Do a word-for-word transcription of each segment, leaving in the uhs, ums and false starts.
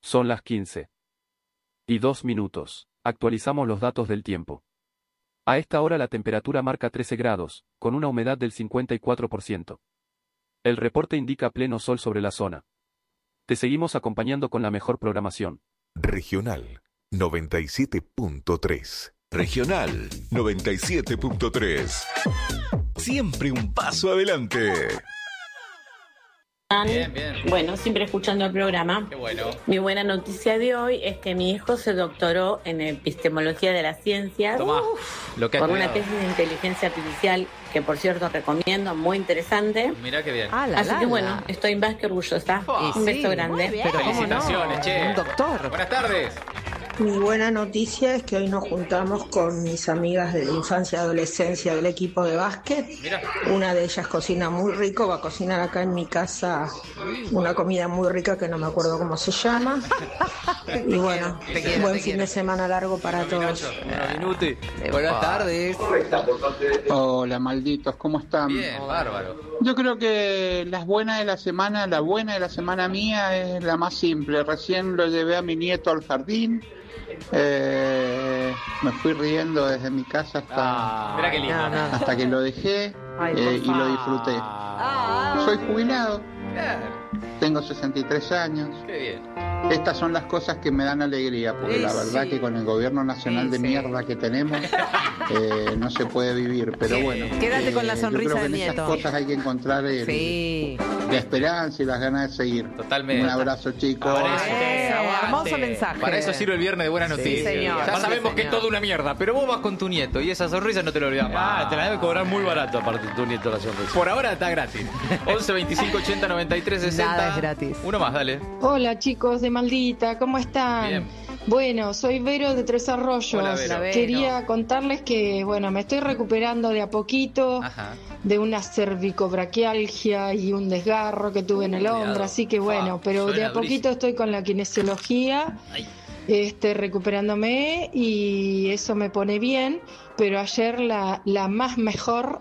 Son las quince y dos minutos. Actualizamos los datos del tiempo. A esta hora la temperatura marca trece grados, con una humedad del cincuenta y cuatro por ciento. El reporte indica pleno sol sobre la zona. Te seguimos acompañando con la mejor programación. Regional noventa y siete punto tres. Regional noventa y siete punto tres. Siempre un paso adelante. Bien, bien. Bueno, siempre escuchando el programa. Qué bueno. Mi buena noticia de hoy es que mi hijo se doctoró en epistemología de las ciencias. Tomá, lo que has por una estudiado. tesis de inteligencia artificial que, por cierto, recomiendo, muy interesante. Mirá qué bien. Ah, la, Así la, que la. bueno, estoy más que orgullosa. Y Un sí, beso grande. muy bien. Pero cómo no, Felicitaciones, che. un doctor. Buenas tardes. Mi buena noticia es que hoy nos juntamos con mis amigas de la infancia y adolescencia del equipo de básquet. Mira. Una de ellas cocina muy rico, va a cocinar acá en mi casa una comida muy rica que no me acuerdo cómo se llama. Y bueno, Te quiero, buen te fin quiero. de semana largo para todos. Minuti. Buenas tardes. Hola, malditos, ¿cómo están? Bien, bárbaro. Yo creo que las buenas de la semana, la buena de la semana mía es la más simple. Recién lo llevé a mi nieto al jardín. Eh, me fui riendo desde mi casa hasta, Ah, mirá qué lindo. No, no. hasta que lo dejé Ay, por eh, y lo favor. disfruté. Ah. Soy jubilado, Bien, tengo sesenta y tres años. qué bien. Estas son las cosas que me dan alegría, porque Sí, la verdad sí. que con el gobierno nacional Sí, de sí. mierda que tenemos eh, no se puede vivir, pero Sí. bueno. Quédate con la yo sonrisa creo que del en esas nieto. cosas hay que encontrar el- Sí. la esperanza y las ganas de seguir. Totalmente. Un abrazo, chicos. Para eso- Eh, Aguante. hermoso mensaje. Para eso sirve el viernes de buenas noticias. señor. Ya Sí, sabemos que es señor. toda una mierda, pero vos vas con tu nieto y esa sonrisa no te lo olvidas más. Ah, te la debe cobrar muy barato aparte tu nieto la sonrisa. Por ahora está gratis. once, veinticinco, ochenta, noventa y tres, sesenta. Nada es gratis. Uno más, dale. Hola chicos de Maldita, ¿cómo están? Bien. Bueno, soy Vero de Tres Arroyos. Hola, Vero. Vero. Quería contarles que, bueno, me estoy recuperando de a poquito Ajá. de una cervicobraquialgia y un desgarro que tuve en el Cuidado. hombro, así que bueno, Ah, pero de suena a poquito durísimo. estoy con la kinesiología, Ay. este, recuperándome y eso me pone bien. Pero ayer la, la más mejor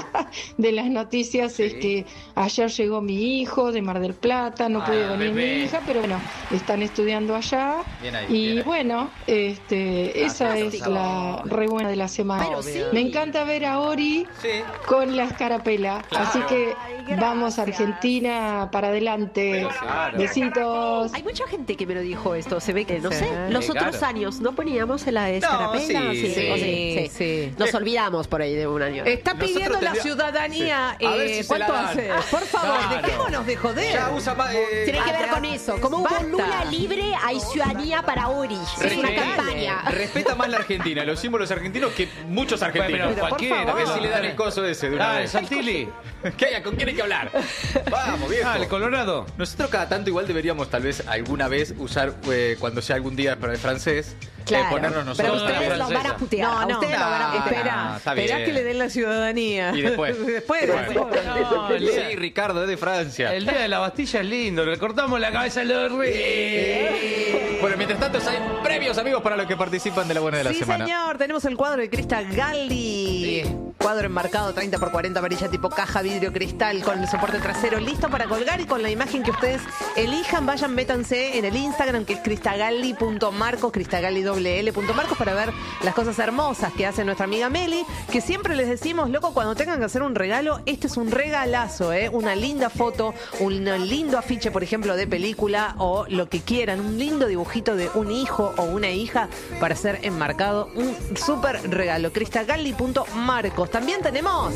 de las noticias Sí. es que ayer llegó mi hijo de Mar del Plata, no Ah, pudo venir bebé. mi hija, pero bueno, están estudiando allá. Bien ahí, Y bien ahí. bueno, este, esa es fantástico. la re buena de la semana. Pero sí. Me encanta ver a Ori Sí. con la escarapela, Claro. así que Ay, gracias. vamos Argentina para adelante. Claro. Besitos. Hay mucha gente que me lo dijo esto. Se ve que, no Sí. sé, los Sí, otros claro. años no poníamos en la escarapela. sí, sí. o Sí, sí. Nos olvidamos por ahí de un año. Está Nosotros pidiendo la tendría- ciudadanía. Sí. A ver eh, si se ¿Cuánto la dan. hace? Por favor, Claro. dejémonos de joder. Ya usa más. eh, Tiene que ver Atrás. con eso. Como hubo Basta. Lula libre, hay ciudadanía para Ori. Es una Respeta- campaña. Respeta más la Argentina, los símbolos argentinos que muchos argentinos. Pero cualquiera, a ver pero- si le dan el coso ese de una Dale, vez. Santilli. ¿Qué hay? ¿Con quién hay que hablar? Vamos, viejo. Dale, Colorado. Nosotros cada tanto igual deberíamos tal vez alguna vez usar, eh, cuando sea algún día para el francés, eh, Claro. ponernos nosotros Pero también. ustedes los van a putear. No, a no, ustedes los van a no, putear. Espera, está espera bien. que le den la ciudadanía. Y después. después, Bueno. después. No, el día, Sí, Ricardo, es de Francia. el día de la Bastilla es lindo. Le cortamos la cabeza a los reyes. Bueno, mientras tanto hay premios, amigos, para los que participan de la buena de la Sí, semana. señor, tenemos el cuadro de Crista Galli. Cuadro enmarcado treinta por cuarenta, varilla tipo caja, vidrio cristal con el soporte trasero listo para colgar y con la imagen que ustedes elijan. Vayan, métanse en el Instagram que es cristagalli punto marcos, cristagalli doble l punto marcos para ver las cosas hermosas que hace nuestra amiga Meli, que siempre les decimos, loco, cuando tengan que hacer un regalo, este es un regalazo, ¿eh? Una linda foto, un lindo afiche, por ejemplo, de película o lo que quieran, un lindo dibujito de un hijo o una hija para ser enmarcado, un súper regalo. cristagalli punto marcos. También tenemos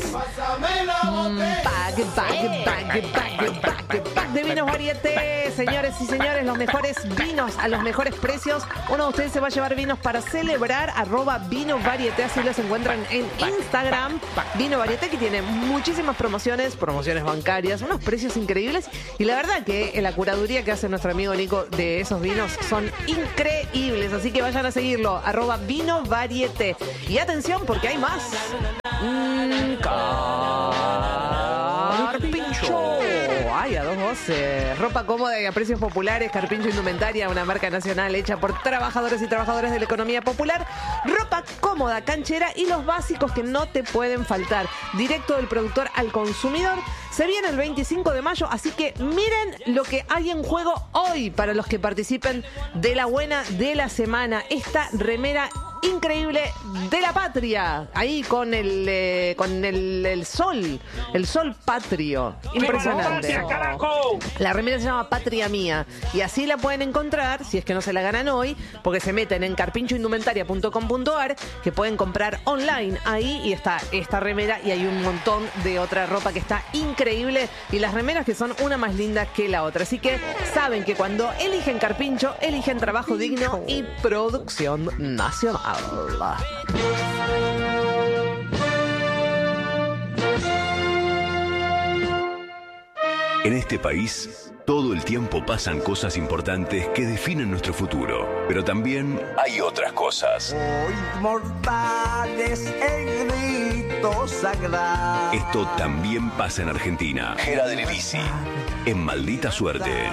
mm, pack, pack, pack, pack, pack, pack de vinos varieté, señores y señores, los mejores vinos a los mejores precios. Uno de ustedes se va a llevar vinos para celebrar, arroba vino varieté, así los encuentran en Instagram. Vino varieté, que tiene muchísimas promociones, promociones bancarias, unos precios increíbles, y la verdad que la curaduría que hace nuestro amigo Nico de esos vinos son increíbles, así que vayan a seguirlo, arroba vino varieté. Y atención, porque hay más. Mm, Carpincho. Ay, a dos decimos. Eh, ropa cómoda y a precios populares, Carpincho Indumentaria, una marca nacional hecha por trabajadores y trabajadoras de la economía popular. Ropa cómoda, canchera y los básicos que no te pueden faltar. Directo del productor al consumidor. Se viene el veinticinco de mayo, así que miren lo que hay en juego hoy para los que participen de la buena de la semana. Esta remera increíble de la patria, ahí con el eh, con el, el sol, el sol patrio, impresionante. La remera se llama Patria Mía y así la pueden encontrar si es que no se la ganan hoy, porque se meten en carpincho indumentaria punto com punto a r, que pueden comprar online ahí y está esta remera y hay un montón de otra ropa que está increíble y las remeras que son una más linda que la otra, así que saben que cuando eligen Carpincho eligen trabajo digno y producción nacional. En este país, todo el tiempo pasan cosas importantes que definen nuestro futuro. Pero también hay otras cosas. Hoy mortales el grito sagrado. Esto también pasa en Argentina. Gera de Levisi, en Maldita Suerte.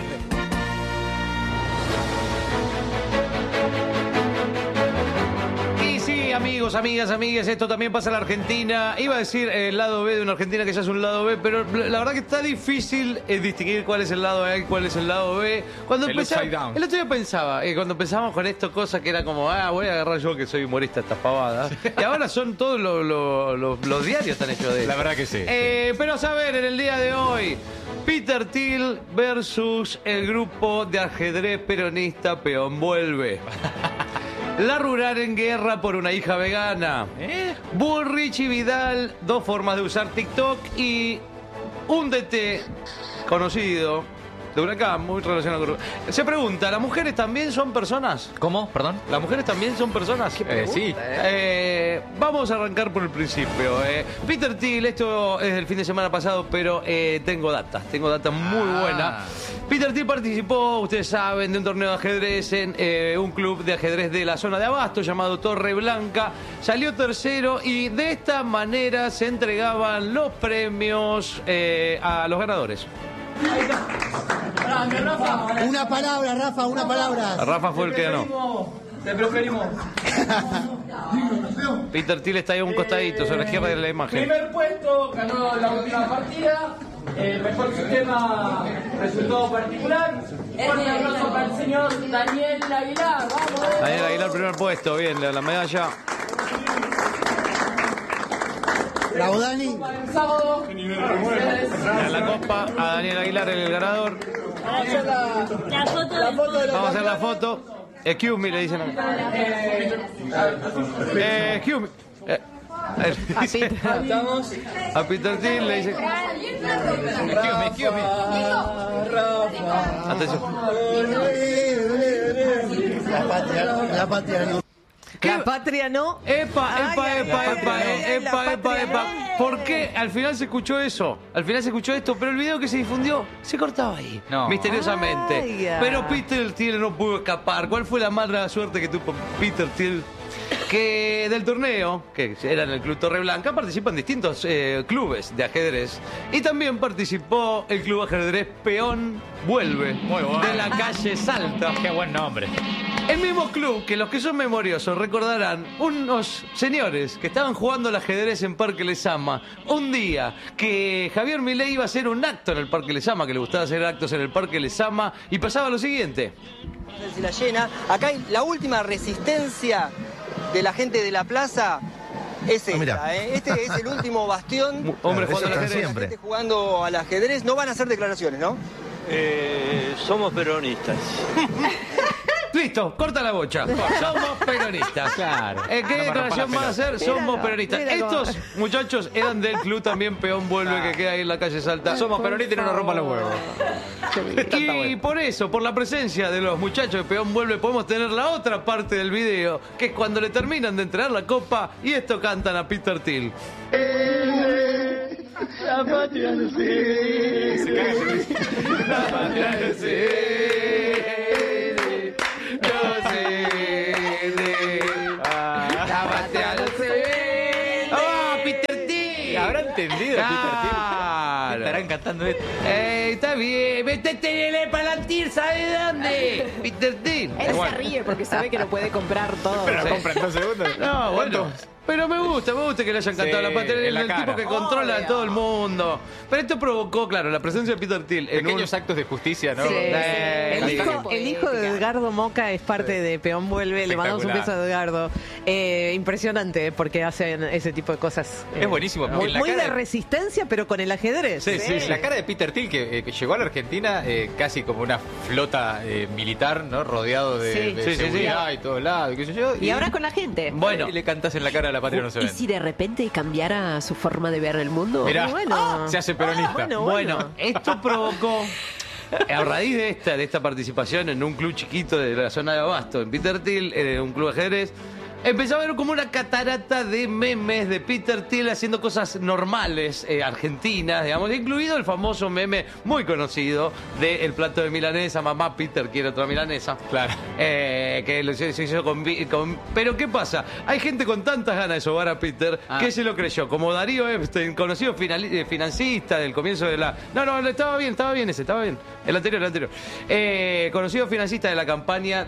Amigos, amigas, amigas, esto también pasa en la Argentina. Iba a decir el lado B de una Argentina que ya es un lado B, pero la verdad que está difícil eh, distinguir cuál es el lado A y cuál es el lado B. Cuando el empezaba, upside down. el otro día pensaba, eh, cuando empezamos con esto, cosa que era como, ah, voy a agarrar yo que soy humorista esta pavada. Y ahora son todos lo, lo, lo, los diarios están hechos de eso. La verdad que sí. Eh, pero a saber, en el día de hoy, Peter Thiel versus el grupo de ajedrez peronista Peón Vuelve. La Rural en guerra por una hija vegana. ¿Eh? Bullrich y Vidal, dos formas de usar TikTok y un D T conocido de Huracán, muy relacionado con... Se pregunta, ¿las mujeres también son personas? ¿Cómo? Perdón. ¿Las mujeres también son personas? Eh, sí. Eh, vamos a arrancar por el principio. Eh, Peter Thiel, esto es del fin de semana pasado, pero eh, tengo datas, tengo datas muy Ah. buenas. Peter Thiel participó, ustedes saben, de un torneo de ajedrez en eh, un club de ajedrez de la zona de Abasto llamado Torre Blanca. Salió tercero y de esta manera se entregaban los premios eh, a los ganadores. Una palabra, Rafa, una palabra. Rafa fue el que ganó. Te preferimos. Peter Thiel está ahí a un costadito, sobre la izquierda de la imagen. Primer puesto, ganó la última partida. El mejor sistema, resultado particular. Fuerte aplauso para el señor Daniel Aguilar. Vamos. Daniel Aguilar, primer puesto, bien, la, la medalla. Bravo, Dani. El sábado. En la copa a Daniel Aguilar, el ganador. Vamos a hacer la, la foto, la foto de los Vamos a hacer la foto. Excuse me, le dicen. Eh, excuse me. Eh, eh, A Peter. Estamos. a Peter Thiel le dicen. Excuse me, excuse me. Atención. La patria, la patria no. La patria no. Epa, Ay, epa, ay, epa, ay, epa, ay, eh, ay, la epa, epa, patria epa. no. ¿Por qué al final se escuchó eso? Al final se escuchó esto, pero el video que se difundió se cortaba ahí. No. Misteriosamente. Ay, ya. Pero Peter Thiel no pudo escapar. ¿Cuál fue la mala suerte que tuvo Peter Thiel? Que del torneo, que era en el Club Torre Blanca, participan distintos eh, clubes de ajedrez. Y también participó el Club Ajedrez Peón Vuelve, Muy bueno. de la calle Salta. Qué buen nombre. El mismo club que los que son memoriosos recordarán unos señores que estaban jugando al ajedrez en Parque Lezama un día que Javier Milei iba a hacer un acto en el Parque Lezama, que le gustaba hacer actos en el Parque Lezama, y pasaba lo siguiente. Si la llena, acá hay la última resistencia de la gente de la plaza. Es esta, ¿eh? Este es el último bastión. Hombre de jugando al la ajedrez. gente jugando al ajedrez. No van a hacer declaraciones, ¿no? Eh, somos peronistas. Listo, corta la bocha. Somos peronistas. Claro. Eh, ¿Qué No me declaración rompa la van a hacer? pelota. Somos peronistas. Mira cómo- Estos muchachos eran del club también Peón Vuelve, que queda ahí en la calle Salta. Somos peronistas y no nos rompan los huevos. Y por eso, por la presencia de los muchachos de Peón Vuelve, podemos tener la otra parte del video, que es cuando le terminan de entregar la copa y esto cantan a Peter Thiel. La patria no sé. La patria no sé. No sé. La patria no sé. ¡Ah, Peter Thiel! ¿Habrá entendido Peter Thiel? Claro. Estarán cantando esto. Eh, está bien. Métete en Palantir, ¿sabe dónde? Peter Thiel. Él Bueno. se ríe porque sabe que lo puede comprar todo. Pero lo compra en dos segundos. No, bueno. Pero me gusta, me gusta que le hayan cantado Sí, la patria. en Es la el cara. tipo que controla a todo el mundo. Pero esto provocó, claro, la presencia de Peter Thiel en Pequeños un... actos de justicia, ¿no? Sí, Eh, el, hijo, poética. el hijo de Edgardo Moca es parte de Peón Vuelve. Le mandamos un beso Espectacular. a Edgardo. Eh, impresionante porque hacen ese tipo de cosas. eh, Es buenísimo, porque Muy, en la muy cara de de- resistencia, pero con el ajedrez. Sí, sí, sí. La cara de Peter Thiel, que, eh, que llegó a la Argentina eh, casi como una flota eh, militar, ¿no? Rodeado de, Sí. de Sí, sí, seguridad y todo lado, qué sé yo. Y ahora con la gente. Bueno, Y le cantas en la cara de la patria no se ¿Y ven. si de repente cambiara su forma de ver el mundo? Mirá, Y bueno. se hace peronista. bueno, bueno, esto provocó... A raíz de esta, de esta participación en un club chiquito de la zona de Abasto, en Peter Thiel, en un club de ajedrez, empezó a ver como una catarata de memes de Peter Thiel haciendo cosas normales, eh, argentinas, digamos, incluido el famoso meme muy conocido de el plato de milanesa, mamá Peter quiere otra milanesa. Claro. Eh, que lo- se se hizo con, vi- con- Pero ¿qué pasa? Hay gente con tantas ganas de sobar a Peter Ah. que se lo creyó. Como Darío Epstein, conocido finali- eh, financista del comienzo de la... No, no, estaba bien, estaba bien ese, estaba bien. El anterior, el anterior. Eh, conocido financista de la campaña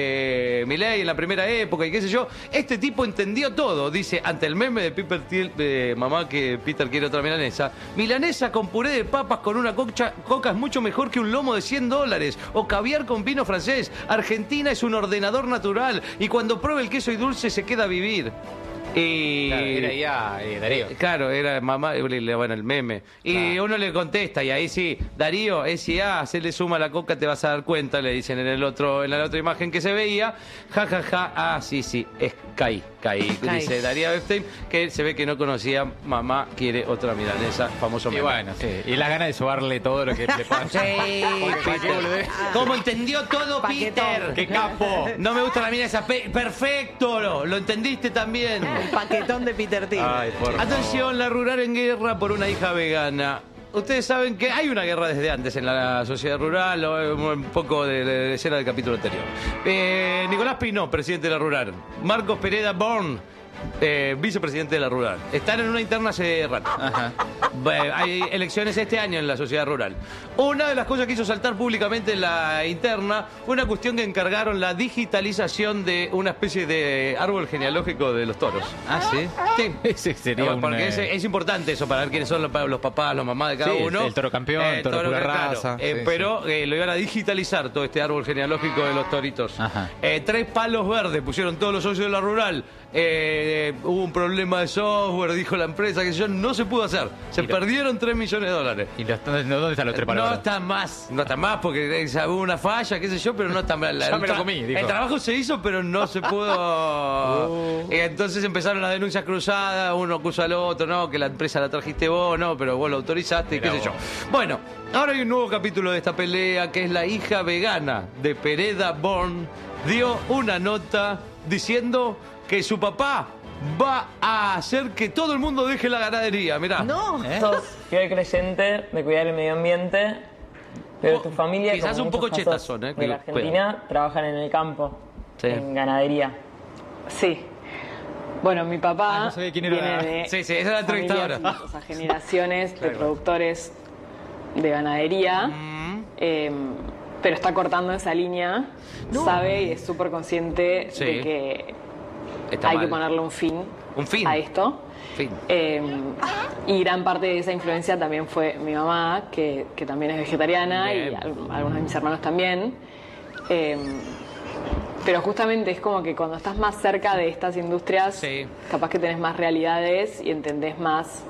de Milei en la primera época y qué sé yo. Este tipo entendió todo. Dice, ante el meme de Peter Thiel, de mamá que Peter quiere otra milanesa, milanesa con puré de papas con una cocha- coca es mucho mejor que un lomo de cien dólares. O caviar con vino francés. Argentina es un ordenador natural. Y cuando pruebe el queso y dulce se queda a vivir. Y... Claro, era ya eh, Darío. Eh, Claro, era mamá, eh, le- bueno, el meme. Y uno le contesta, y ahí sí, Darío, es si A, se le suma la coca, te vas a dar cuenta, le dicen en el otro, en la otra imagen que se veía. Ja, ja, ja, ah, sí, sí, es caí, caí. Caí. Dice Darío Epstein, que se ve que no conocía, mamá quiere otra milanesa, famoso Y meme. bueno, sí. Y las ganas de sobarle todo lo que le pasa. Sí, Porque qué boludez. ¿Cómo entendió todo, Paquetón. Peter? ¡Qué capo! No me gusta la milanesa, pe- perfecto, lo, lo entendiste también. El paquetón de Peter Thiel. Ay, por Atención, la rural en guerra por una hija vegana. Ustedes saben que hay una guerra desde antes en la sociedad rural, o un poco de, de, de escena del capítulo anterior. Eh, Nicolás Pinó, presidente de la rural. Marcos Pereda Born, eh, vicepresidente de la rural. Están en una interna hace rato. Ajá. Eh, Hay elecciones este año en la sociedad rural. Una de las cosas que hizo saltar públicamente en la interna fue una cuestión que encargaron la digitalización de una especie de árbol genealógico de los toros. Ah, sí. Sí. Ese sería No, un, porque eh, es, es importante eso para ver quiénes son los, pa- los papás, los mamás de cada Sí, uno. el toro campeón, Eh, toro pura claro. raza. Eh, Sí, pero eh, lo iban a digitalizar todo este árbol genealógico de los toritos. Ajá. Eh, tres palos verdes pusieron todos los socios de la rural. Eh, hubo un problema de software, dijo la empresa, que yo no se pudo hacer. Se Y lo- perdieron tres millones de dólares. ¿Y los, ¿dónde están los tres No palabras? está más, no está más porque eh, hubo una falla, qué sé yo, pero no está mal. Ya El me lo tra- comí, dijo. El trabajo se hizo, pero no se pudo. Y entonces empezaron las denuncias cruzadas, uno acusa al otro, no, que la empresa la trajiste vos, no, pero vos la autorizaste, Mirá qué sé yo. vos. Bueno, ahora hay un nuevo capítulo de esta pelea, que es la hija vegana de Pereda Born, dio una nota diciendo que su papá va a hacer que todo el mundo deje la ganadería, mirá. No. ¿Eh? Sos fiel creyente de cuidar el medio ambiente, pero tu familia, Quizás como un poco muchos chetas casos son, ¿eh? de la Que- Argentina, trabajan en el campo, Sí. en ganadería. Sí. Bueno, mi papá Ah, no sabía quién era. viene de Sí, sí, esa es la familias, entrevistadora. o sea, generaciones de productores de ganadería, Mm. eh, pero está cortando esa línea, sabe y es súper consciente Sí. de que Está hay mal. que ponerle un fin, Un fin. a esto. Fin. Eh, y gran parte de esa influencia también fue mi mamá, que, que también es vegetariana, Bien. y al- algunos de mis hermanos también. Eh, pero justamente es como que cuando estás más cerca de estas industrias, Sí. capaz que tenés más realidades y entendés más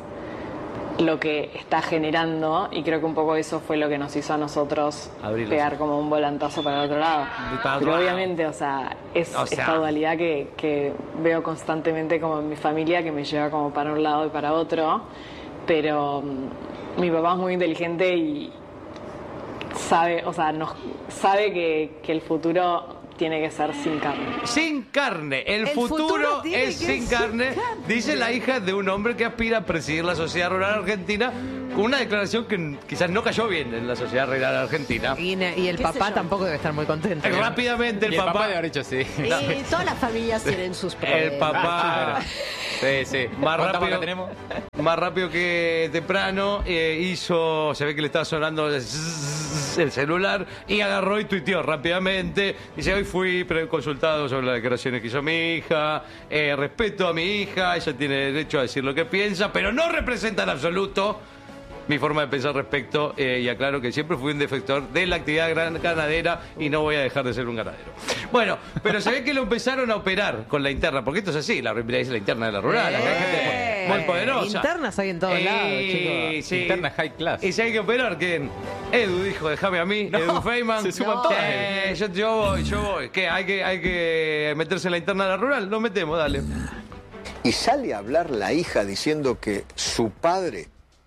lo que está generando, y creo que un poco eso fue lo que nos hizo a nosotros Abrir los pegar como un volantazo para el otro lado. Para otro Pero lado. obviamente, o sea, es O sea. esta dualidad que, que veo constantemente como en mi familia, que me lleva como para un lado y para otro, pero mm, mi papá es muy inteligente y sabe, o sea, nos, sabe que, que el futuro tiene que ser sin carne. Sin carne. El, El futuro, futuro tiene es que sin ser carne, carne. dice la hija de un hombre que aspira a presidir la sociedad rural argentina, con una declaración que quizás no cayó bien en la sociedad rural argentina. Y, ne- y el ¿Qué sé papá yo? tampoco debe estar muy contento. Eh, Rápidamente el Y el papá. papá debe haber dicho sí. Y todas las familias tienen sus problemas. El papá. Sí, sí. Más ¿Cuántas rápido, vacas tenemos? más rápido que temprano, eh, hizo, se ve que le estaba sonando el, zzzz, el celular y agarró y tuiteó rápidamente. Dice, hoy fui pre- consultado sobre las declaraciones que hizo mi hija, eh, respeto a mi hija, ella tiene derecho a decir lo que piensa, pero no representa en absoluto mi forma de pensar respecto, eh, y aclaro que siempre fui un defensor de la actividad gran ganadera y no voy a dejar de ser un ganadero. Bueno, pero se ve que lo empezaron a operar con la interna, porque esto es así, la, es la interna de la rural, Eh, hay gente muy, muy poderosa. Internas hay en todos Eh, lados, chicos. sí. Interna high class. Y si hay que operar, ¿quién? Edu dijo, déjame a mí, No, Edu Feynman. se suman No. todas. Eh, yo, yo voy, yo voy. ¿Qué? ¿Hay que, hay que meterse en la interna de la rural? Nos metemos, dale. Y sale a hablar la hija diciendo que su padre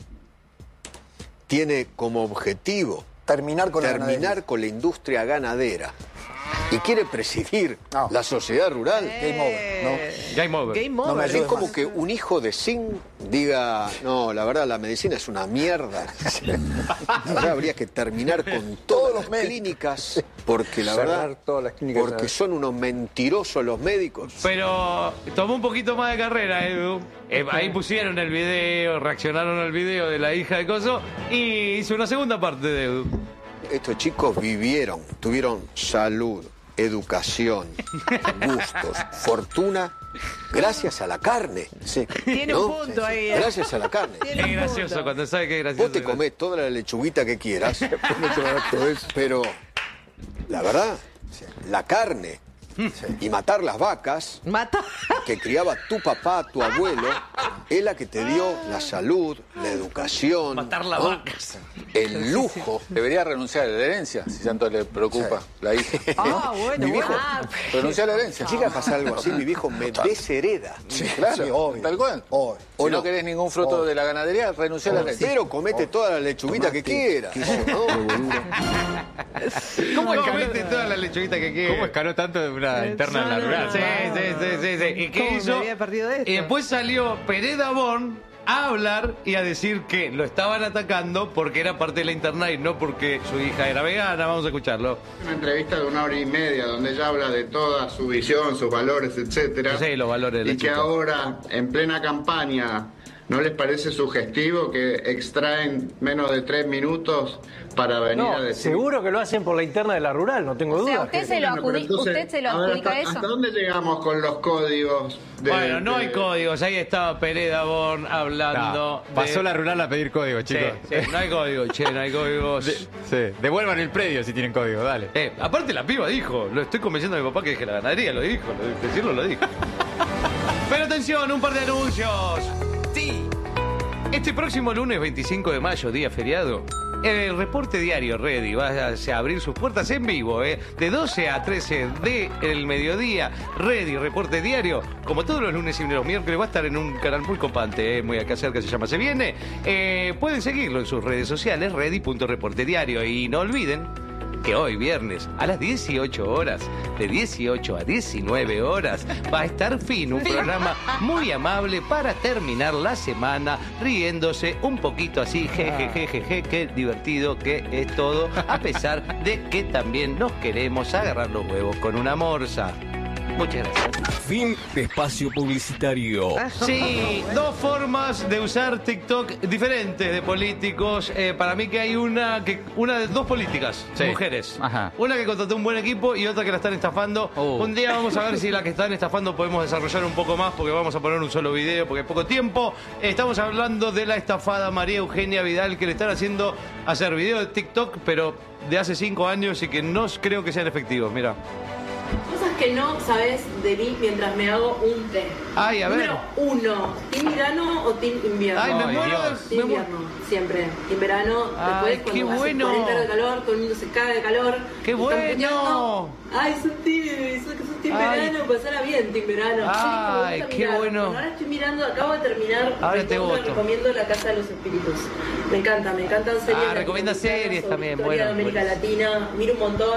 tiene como objetivo terminar con, terminar la, con la industria ganadera y quiere presidir no. la sociedad rural. Game over, ¿no? Game over. Game over. No me es como más. Que un hijo de Zinc diga, no, la verdad la medicina es una mierda. La verdad habría que terminar con todas las clínicas, porque la Cerrar verdad, todas las clínicas, porque son unos mentirosos los médicos. Pero tomó un poquito más de carrera, Edu. Eh, ahí pusieron el video, reaccionaron al video de la hija de Coso y hizo una segunda parte de Edu. Estos chicos vivieron, tuvieron salud, educación, gustos, fortuna, gracias a la carne. Sí. Tiene ¿no? un punto ahí. ¿eh? Gracias a la carne. Es gracioso cuando sabe que es gracioso. Vos te comés toda la lechuguita que quieras, pero la verdad, la carne y matar las vacas Mata. que criaba tu papá, tu abuelo, es la que te dio la salud, la educación, Matar las ¿no? vacas. El lujo. Debería renunciar a la herencia, si tanto le preocupa la hija. Ah, bueno, Mi viejo, bueno. Ah, renunciar a la herencia. Llega a pasar algo así, mi viejo me deshereda. Sí, claro, sí, obvio. tal cual. Obvio. Si ¿O no no? querés ningún fruto Obvio. de la ganadería, renunciar a la herencia. Pero comete toda la lechuguita que quieras. ¿no? ¿Cómo comete toda la lechuguita que quiere? ¿Cómo escaló tanto de una interna en la rural? Sí, sí, sí, sí, sí. ¿Y qué ¿Cómo me hizo? había perdido de esto? Y después salió Pereda Bon a hablar y a decir que lo estaban atacando porque era parte de la interna y no porque su hija era vegana. Vamos a escucharlo. Una entrevista de una hora y media donde ella habla de toda su visión, sus valores, etcétera. Sí, los valores de la Y que chica. ahora, en plena campaña, ¿no les parece sugestivo que extraen menos de tres minutos para venir No, a decir? seguro que lo hacen por la interna de la rural, no tengo O sea, dudas. usted que- se lo Bueno, pero adjudica, entonces, usted se lo a ver, adjudica hasta, eso. ¿hasta dónde llegamos con los códigos? de- Bueno, no de- hay códigos. Ahí estaba Pereda Bon hablando. No, pasó de- la rural a pedir código, Sí, chicos. sí, no hay código, che, no hay códigos. De- sí, devuelvan el predio si tienen código, dale. Eh, aparte la piba dijo, lo estoy convenciendo a mi papá que deje la ganadería, lo dijo, lo, decirlo lo dijo. Pero atención, un par de anuncios. Sí. Este próximo lunes veinticinco de mayo, día feriado, el reporte diario Ready va a abrir sus puertas en vivo, ¿eh? De doce a trece del mediodía. Ready, reporte diario, como todos los lunes y los miércoles, va a estar en un canal muy copante, ¿eh? Muy acá cerca, se llama Se Viene. Eh, pueden seguirlo en sus redes sociales, ready punto reporte diario. Y no olviden que hoy viernes a las dieciocho horas, de dieciocho a diecinueve horas, va a estar Fin, un programa muy amable para terminar la semana riéndose un poquito así, jejejeje, qué divertido que es todo, a pesar de que también nos queremos agarrar los huevos con una morsa. Muchas gracias. Fin de espacio publicitario. Sí, dos formas de usar TikTok diferentes de políticos. Eh, para mí que hay una, que una de dos políticas, Sí. mujeres. Ajá. Una que contrató un buen equipo y otra que la están estafando. Oh. Un día vamos a ver si la que están estafando podemos desarrollar un poco más porque vamos a poner un solo video porque hay poco tiempo. Estamos hablando de la estafada María Eugenia Vidal que le están haciendo hacer videos de TikTok pero de hace cinco años y que no creo que sean efectivos. Mira. Cosas que no sabes de mí mientras me hago un té. Ay, a ver. Número uno, ¿team verano o team invierno? Ay, me muero de- Team me mu- invierno, siempre. Team verano, Ay, después qué cuando bueno. hace cuarenta grados de calor, todo el mundo se caga de calor. ¡Qué están bueno! puteando. Ay, sos team, sos, sos team Ay. verano, pasará bien team verano. Ay, Sí, me gusta qué mirar. bueno. Ahora estoy mirando, acabo de terminar, Ahora te recontra voto. recomiendo La Casa de los Espíritus. Me encanta, me encantan series. Ah, recomienda latinoamericanas series sobre también, historia bueno, de América buenísimo. Latina, miro un montón.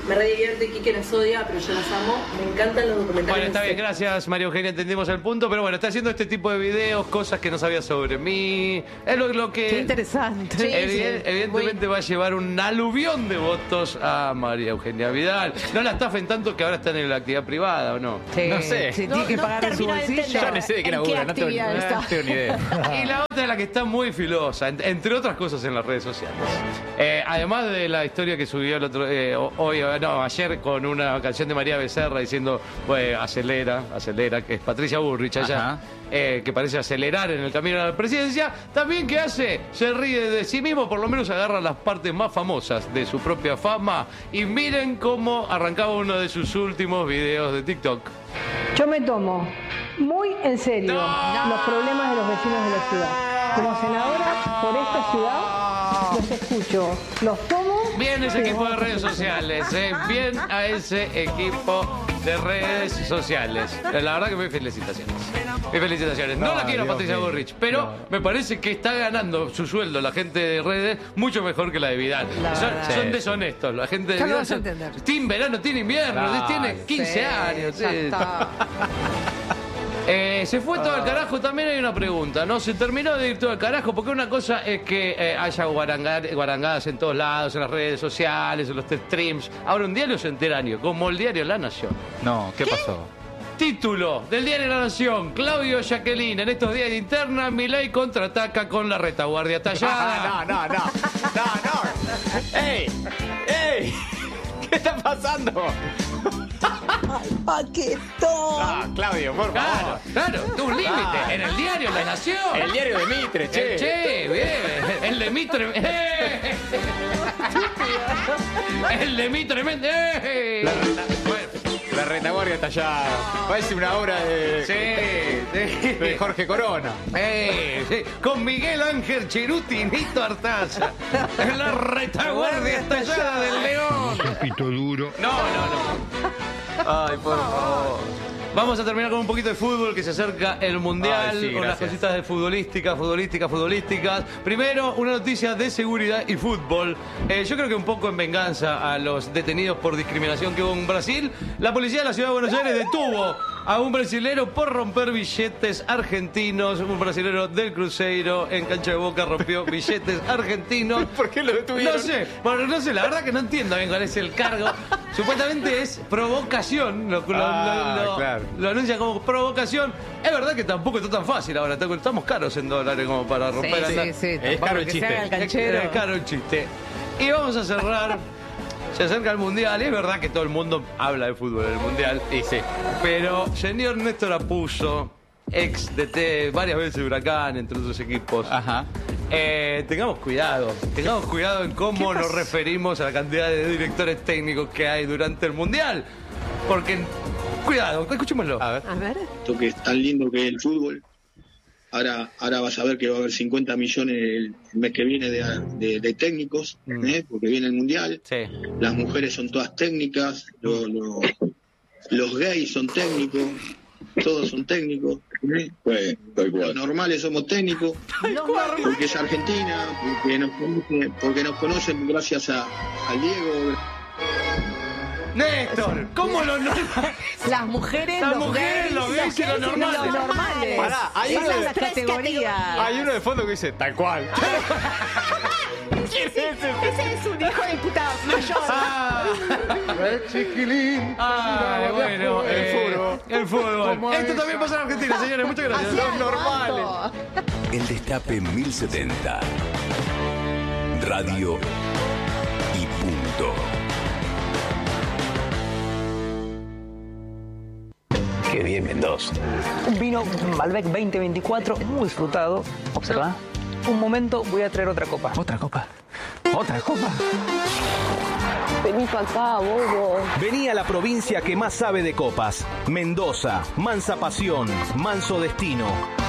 me re divierte, Quique las odia, pero yo las amo. Me encantan los documentales. Bueno, está de bien, sex. gracias María Eugenia, entendimos el punto, pero bueno, está haciendo este tipo de videos, cosas que no sabía sobre mí. Es lo, lo que... Qué interesante. Eviden- evidentemente va a llevar un aluvión de votos a María Eugenia Vidal. No la estafen tanto que ahora está en la actividad privada, ¿o no? Sí, no sé. sí, tiene que pagar en su bolsillo. Yo no sé de qué labura, no tengo, no tengo ni idea. Y la otra es la que está muy filosa, en- entre otras cosas en las redes sociales. Eh, además de la historia que subió el otro eh, hoy, no, ayer con una canción de María Becerra diciendo, bueno, acelera, acelera, que es Patricia Bullrich allá, eh, que parece acelerar en el camino a la presidencia. También, ¿qué hace? Se ríe de sí mismo, por lo menos agarra las partes más famosas de su propia fama. Y miren cómo arrancaba uno de sus últimos videos de TikTok. Yo me tomo muy en serio los problemas de los vecinos de la ciudad. Como senadora por esta ciudad, los escucho, los tomo. Bien ese pero- equipo de redes sociales, eh. Bien a ese equipo de redes sociales. La verdad que mis felicitaciones. Mis felicitaciones. No, No, la quiero a Dios Patricia mío. Bullrich, pero me parece que está ganando su sueldo la gente de redes mucho mejor que la de Vidal. La Son, verdad. son Sí. deshonestos. La gente de Ya lo Vidal vas a son- entender. Team verano, tiene invierno, Claro. tiene quince Sí, años. ya sí. está. Eh, se fue todo al carajo, también hay una pregunta, ¿no? Se terminó de ir todo al carajo, porque una cosa es que eh, haya guaranga- guarangadas en todos lados, en las redes sociales, en los streams. Ahora un diario centenario, como el diario La Nación. No, ¿qué, pasó? Título del diario La Nación, Claudio Jacqueline, en estos días de interna, Milei contraataca con la retaguardia tallada. No, no, no, no, no. ¡Ey! ¡Ey! ¿Qué está pasando? Paquetón. Ah, Claudio, por Claro, favor. claro, tú un límite, Ah. en el diario La Nación. El diario de Mitre, che. Eh, Che, bien. El de Mitre. ¡Eh! El de Mitre. ¡Eh! La, la- la retaguardia tallada. Parece una obra de, Sí, sí. de Jorge Corona. Eh, sí, con Miguel Ángel Cheruti y Nito Artaza. En la retaguardia estallada del León. Pito duro. No, no, no. Ay, por favor. Vamos a terminar con un poquito de fútbol, que se acerca el Mundial, Ay, sí, con las gracias. cositas de futbolística, futbolística, futbolísticas. Primero, una noticia de seguridad y fútbol. Eh, yo creo que un poco en venganza a los detenidos por discriminación que hubo en Brasil, la policía de la Ciudad de Buenos Aires detuvo a un brasilero por romper billetes argentinos. Un brasilero del Cruzeiro en cancha de Boca rompió billetes argentinos. ¿Por qué lo detuvieron? No sé, porque no sé, la verdad que no entiendo bien cuál es el cargo. Supuestamente es provocación, lo, lo- Ah, lo- lo- claro. lo anuncia como provocación. Es verdad que tampoco está tan fácil ahora, estamos caros en dólares como para romper Sí, anda- sí, sí, Es tampoco caro el que se chiste. haga el canchero. Es caro el chiste. Y vamos a cerrar. Se acerca el Mundial, y es verdad que todo el mundo habla de fútbol en el Mundial. Y sí. Pero señor Néstor Apuzzo, ex D T varias veces de Huracán, entre otros equipos. Ajá. Eh, tengamos cuidado, tengamos cuidado en cómo nos referimos a la cantidad de directores técnicos que hay durante el Mundial. Porque, cuidado, escuchémoslo. A ver. A ver. Esto que es tan lindo que es el fútbol. Ahora, ahora vas a ver que va a haber cincuenta millones el mes que viene de, de- de técnicos, ¿eh? Porque viene el Mundial. Sí. Las mujeres son todas técnicas, lo- lo- los gays son técnicos, todos son técnicos. ¿eh? Pues, tal Los cual. normales somos técnicos, porque es Argentina, porque nos, conoce- porque nos conocen gracias a, al Diego. Néstor, ¿cómo lo no? Las mujeres, Las los mujeres, gays, los gays y los normales. los normales. Pará, hay Esas uno de- las categorías. Hay uno de fondo que dice tal cual. Ese es un hijo de puta mayor. Ah, Chiquilín. Ay, bueno, El eh, fútbol. el fútbol. ¿Cómo Esto es? también pasa en Argentina, señores. Muchas gracias. Así Los es, normales. Armando. El Destape mil setenta. Radio y punto. Qué bien, Mendoza. Un vino Malbec veinte veinticuatro, muy disfrutado. Observa. Un momento, voy a traer otra copa. Otra copa. Otra copa. Vení para acá, bobo. Vení a la provincia que más sabe de copas. Mendoza, mansa pasión, manso destino.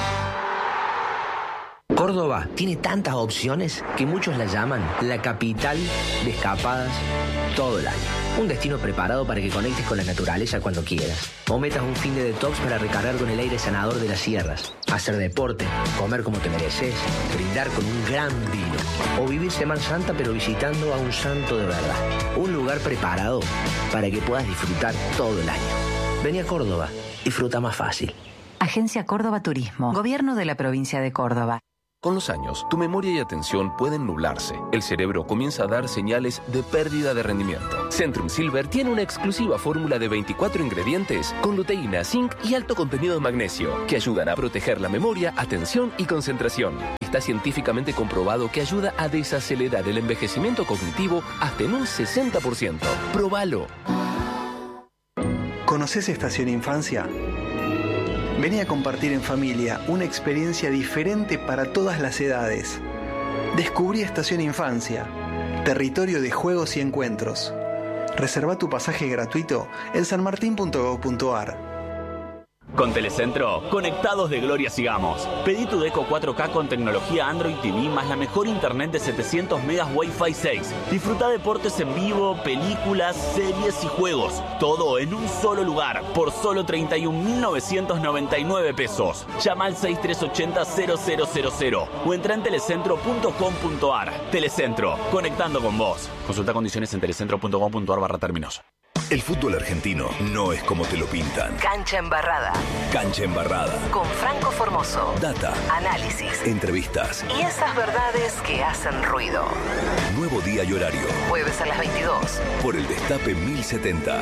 Córdoba tiene tantas opciones que muchos la llaman la capital de escapadas todo el año. Un destino preparado para que conectes con la naturaleza cuando quieras. O metas un fin de detox para recargar con el aire sanador de las sierras. Hacer deporte, comer como te mereces, brindar con un gran vino. O vivir Semana Santa pero visitando a un santo de verdad. Un lugar lugar preparado para que puedas disfrutar todo el año. Vení a Córdoba, disfruta más fácil. Agencia Córdoba Turismo, Gobierno de la Provincia de Córdoba. Con los años, tu memoria y atención pueden nublarse. El cerebro comienza a dar señales de pérdida de rendimiento. Centrum Silver tiene una exclusiva fórmula de veinticuatro ingredientes con luteína, zinc y alto contenido de magnesio que ayudan a proteger la memoria, atención y concentración. Está científicamente comprobado que ayuda a desacelerar el envejecimiento cognitivo hasta en un sesenta por ciento. ¡Próbalo! ¿Conoces Estación Infancia? Vení a compartir en familia una experiencia diferente para todas las edades. Descubrí Estación Infancia, territorio de juegos y encuentros. Reserva tu pasaje gratuito en sanmartin punto gob punto ar. Con Telecentro, conectados de gloria sigamos. Pedí tu Deco cuatro K con tecnología Android T V más la mejor internet de setecientos megas Wi-Fi seis. Disfruta deportes en vivo, películas, series y juegos. Todo en un solo lugar, por solo treinta y un mil novecientos noventa y nueve pesos. Llama al seis tres ocho cero cero cero cero cero o entra en telecentro punto com punto ar. Telecentro, conectando con vos. Consulta condiciones en telecentro punto com punto ar barra términos. El fútbol argentino no es como te lo pintan. Cancha Embarrada. Cancha Embarrada. Con Franco Formoso. Data. Análisis. Entrevistas. Y esas verdades que hacen ruido. Nuevo día y horario. Jueves a las veintidós. Por el Destape mil setenta.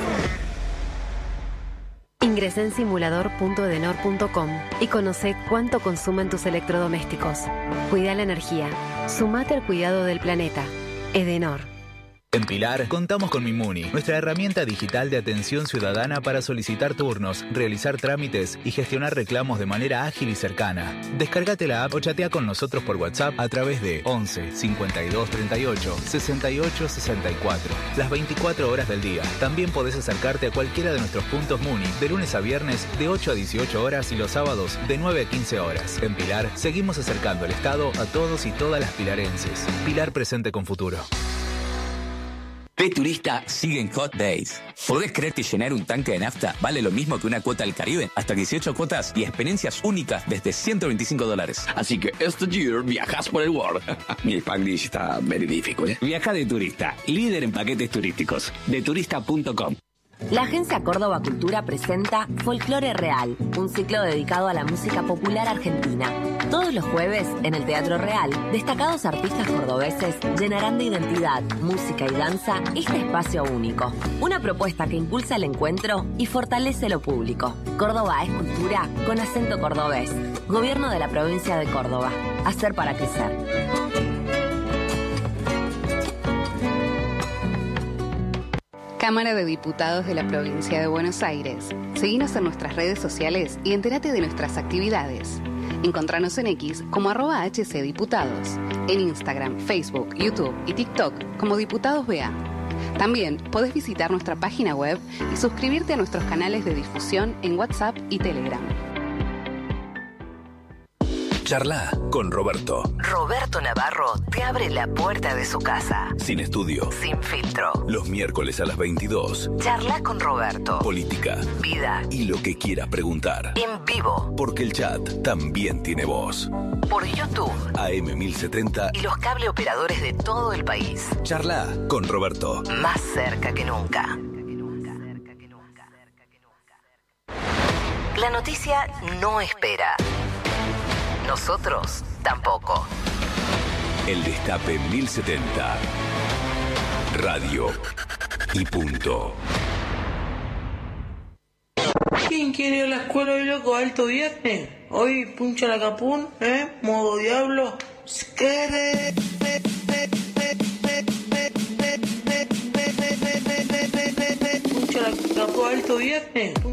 Ingresá en simulador punto edenor punto com y conoce cuánto consumen tus electrodomésticos. Cuida la energía. Sumate al cuidado del planeta. Edenor. En Pilar, contamos con Mimuni, nuestra herramienta digital de atención ciudadana para solicitar turnos, realizar trámites y gestionar reclamos de manera ágil y cercana. Descárgate la app o chatea con nosotros por WhatsApp a través de once cincuenta y dos treinta y ocho sesenta y ocho sesenta y cuatro. Las veinticuatro horas del día. También podés acercarte a cualquiera de nuestros puntos Muni de lunes a viernes de ocho a dieciocho horas y los sábados de nueve a quince horas. En Pilar, seguimos acercando el Estado a todos y todas las pilarenses. Pilar presente con futuro. De Turista siguen Hot Days. ¿Podés creer que llenar un tanque de nafta vale lo mismo que una cuota al Caribe? Hasta dieciocho cuotas y experiencias únicas desde ciento veinticinco dólares. Así que este year viajas por el world. Mi Spanglish está verídico, ¿eh? Viaja de Turista, líder en paquetes turísticos. de turista punto com. La Agencia Córdoba Cultura presenta Folclore Real, un ciclo dedicado a la música popular argentina. Todos los jueves, en el Teatro Real, destacados artistas cordobeses llenarán de identidad, música y danza este espacio único. Una propuesta que impulsa el encuentro y fortalece lo público. Córdoba es cultura con acento cordobés. Gobierno de la Provincia de Córdoba. Hacer para crecer. Cámara de Diputados de la Provincia de Buenos Aires. Seguinos en nuestras redes sociales y entérate de nuestras actividades. Encontranos en X como arroba hcdiputados, en Instagram, Facebook, YouTube y TikTok como Diputados B A. También podés visitar nuestra página web y suscribirte a nuestros canales de difusión en WhatsApp y Telegram. Charla con Roberto. Roberto Navarro te abre la puerta de su casa. Sin estudio. Sin filtro. Los miércoles a las veintidós. Charla con Roberto. Política. Vida. Y lo que quieras preguntar. En vivo. Porque el chat también tiene voz. Por YouTube. A M mil setenta. Y los cable operadores de todo el país. Charla con Roberto. Más cerca que nunca. La noticia no espera. Nosotros tampoco. El Destape mil setenta. Radio y punto. ¿Quién quiere ir a la escuela hoy, loco? Alto viernes. Hoy puncha la capún, ¿eh? Modo diablo. Puncha la capún, alto viernes.